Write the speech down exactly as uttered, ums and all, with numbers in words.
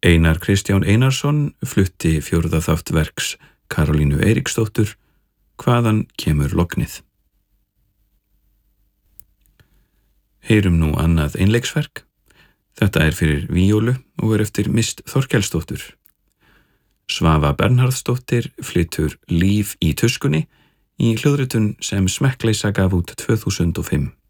Einar Kristján Einarsson flutti fjórða þátt verks Karolínu Eiríksdóttur, Hvaðan kemur lognið. Heyrum nú annað einleiksverk. Þetta er fyrir víólu og er eftir Mist Þorkelsdóttur. Svava Bernharðsdóttir flytur Líf í tuskunni í hljóðritun sem Smekkleysa gaf út tvö þúsund og fimm.